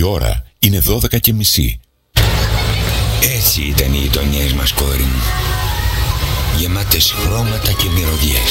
ώρα είναι 12:30. Έτσι ήταν οι γειτονιές μας, κόρη μου. Γεμάτες χρώματα και μυρωδιές.